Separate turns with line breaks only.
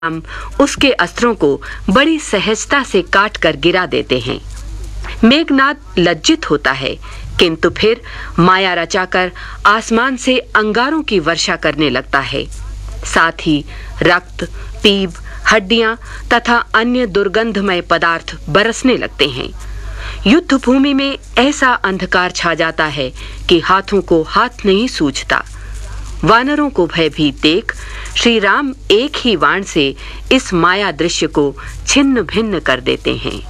हम उसके अस्त्रों को बड़ी सहजता से काट कर गिरा देते हैं। मेघनाद लज्जित होता है, किंतु फिर माया रचाकर आसमान से अंगारों की वर्षा करने लगता है। साथ ही रक्त, पीप, हड्डियां तथा अन्य दुर्गंधमय पदार्थ बरसने लगते हैं। युद्ध भूमि में ऐसा अंधकार छा जाता है कि हाथों को हाथ नहीं सूझता। वानरों को भयभीत देख श्री राम एक ही बाण से इस माया दृश्य को छिन्न भिन्न कर देते हैं।